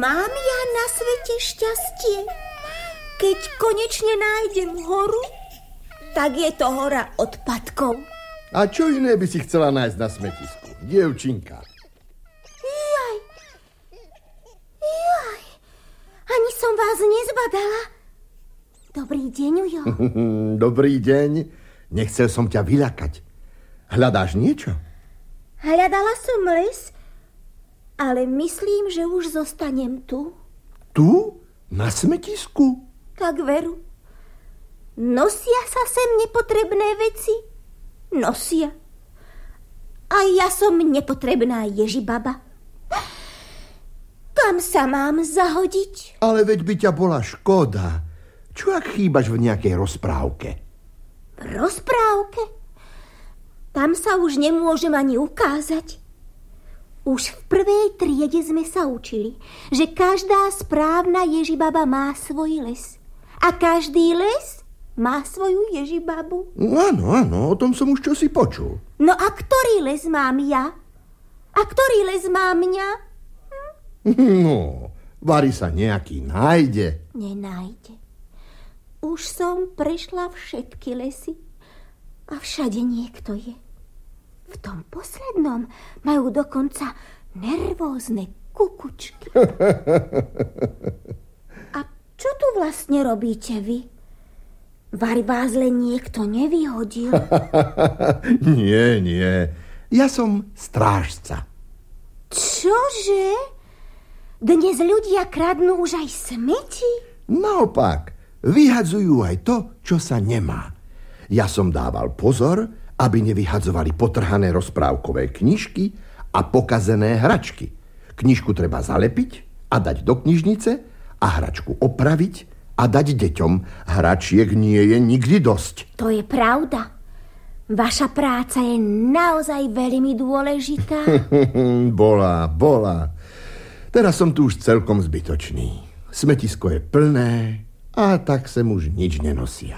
mám ja na svete šťastie. Keď konečne nájdem horu, tak je to hora odpadkov. A čo iné by si chcela nájsť na smetisku, dievčinka? Jaj, ani som vás nezbadala. Dobrý deň, Ujo. Dobrý deň, nechcel som ťa vyľakať. Hľadáš niečo? Hľadala som les, ale myslím, že už zostanem tu. Tu? Na smetisku? Tak veru. Nosia sa sem nepotrebné veci? Nosia. A ja som nepotrebná Ježibaba. Kam sa mám zahodiť? Ale veď by ťa bola škoda. Čo ak chýbaš v nejakej rozprávke? V rozprávke? Tam sa už nemôžem ani ukázať. Už v prvej triede sme sa učili, že každá správna Ježibaba má svoj les. A každý les má svoju Ježibabu. Áno, o tom som už čosi počul. No a ktorý les mám ja? A ktorý les má mňa? No, vari sa nejaký nájde. Nenájde. Už som prešla všetky lesy a všade niekto je. V tom poslednom majú dokonca nervózne kukučky. A čo tu vlastne robíte vy? Vari vás len niekto nevyhodil? Nie. Ja som strážca. Čože? Dnes ľudia kradnú už aj smeti? Naopak, vyhadzujú aj to, čo sa nemá. Ja som dával pozor, aby nevyhadzovali potrhané rozprávkové knižky a pokazené hračky. Knižku treba zalepiť a dať do knižnice a hračku opraviť a dať deťom. Hračiek nie je nikdy dosť. To je pravda. Vaša práca je naozaj veľmi dôležitá. Bola. Teraz som tu už celkom zbytočný. Smetisko je plné a tak sem už nič nenosia.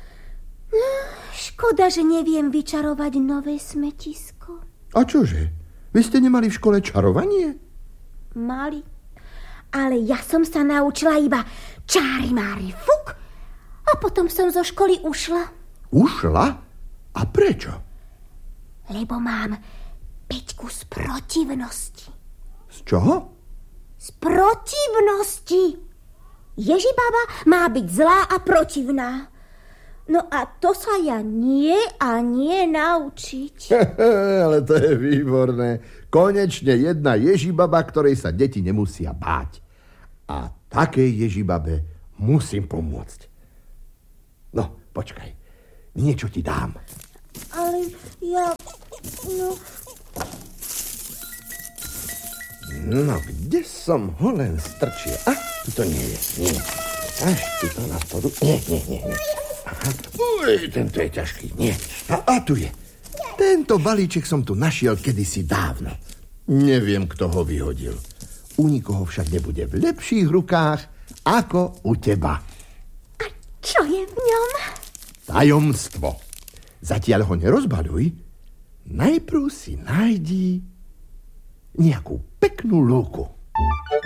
Škoda, že neviem vyčarovať nové smetisko. A čože? Vy ste nemali v škole čarovanie? Mali. Ale ja som sa naučila iba čári mári fuk a potom som zo školy ušla. Ušla? A prečo? Lebo mám 5 z protivnosti. Z čoho? Z protivnosti. Ježibaba má byť zlá a protivná. No a to sa ja nie naučiť. Ale to je výborné. Konečne jedna Ježibaba, ktorej sa deti nemusia báť. A takej Ježibabe musím pomôcť. No, počkaj. Niečo ti dám. Ale ja... No, kde som ho len strčil? Tu to nie je. Nie. Až tu to na spodu. Nie. Aha. Uj, tento je ťažký. Nie. A tu je. Tento balíček som tu našiel kedysi dávno. Neviem, kto ho vyhodil. U nikoho však nebude v lepších rukách ako u teba. A čo je v ňom? Tajomstvo. Zatiaľ ho nerozbaľuj. Najprv si nájdi nejakú peknú lúku.